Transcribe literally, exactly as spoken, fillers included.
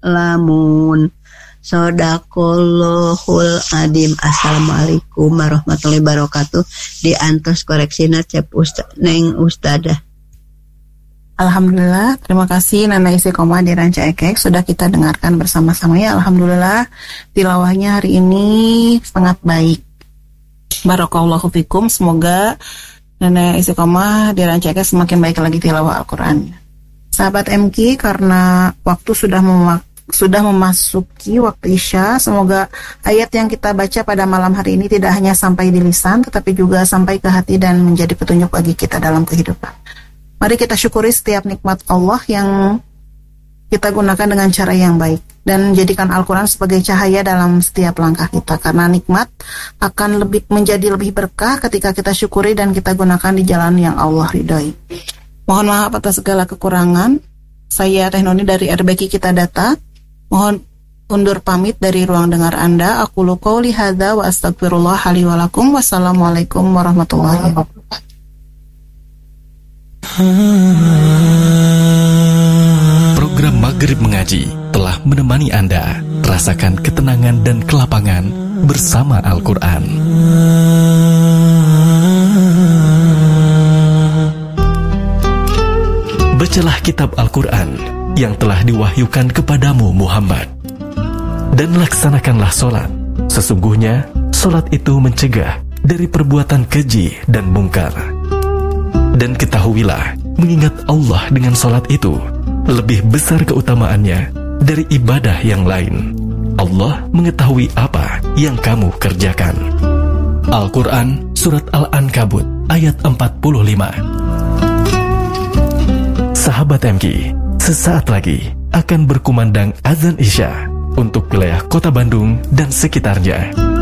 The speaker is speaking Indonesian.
ya'lamun. Shadaqallahul Adim. Assalamualaikum warahmatullahi wabarakatuh. Diantos koreksina cep Ustaz Neng Ustadzah. Alhamdulillah, terima kasih Nana Istiqomah di Ranca Ekek sudah kita dengarkan bersama-sama ya. Alhamdulillah, tilawahnya hari ini sangat baik. Barakallahu fikum, semoga Nana Istiqomah di Ranca Ekek semakin baik lagi tilawah Al-Quran. Sahabat M K, karena waktu sudah memak sudah memasuki waktu Isya, semoga ayat yang kita baca pada malam hari ini tidak hanya sampai di lisan, tetapi juga sampai ke hati dan menjadi petunjuk bagi kita dalam kehidupan. Mari kita syukuri setiap nikmat Allah yang kita gunakan dengan cara yang baik dan jadikan Al-Quran sebagai cahaya dalam setiap langkah kita, karena nikmat akan lebih menjadi lebih berkah ketika kita syukuri dan kita gunakan di jalan yang Allah ridhoi. Mohon maaf atas segala kekurangan. Saya Teh Noni dari R B K Kita Data. Mohon undur pamit dari ruang dengar Anda. Aku qouli hadza wa astagfirullah li wa lakum. Wassalamualaikum warahmatullahi wabarakatuh. Program Maghrib Mengaji telah menemani Anda rasakan ketenangan dan kelapangan bersama Al-Quran. Bacalah kitab Al-Quran yang telah diwahyukan kepadamu Muhammad, dan laksanakanlah solat. Sesungguhnya solat itu mencegah dari perbuatan keji dan mungkar. Dan ketahuilah, mengingat Allah dengan solat itu lebih besar keutamaannya dari ibadah yang lain. Allah mengetahui apa yang kamu kerjakan. Al-Quran Surat Al-Ankabut ayat empat puluh lima. Sahabat M K, sesaat lagi akan berkumandang azan Isya untuk wilayah Kota Bandung dan sekitarnya.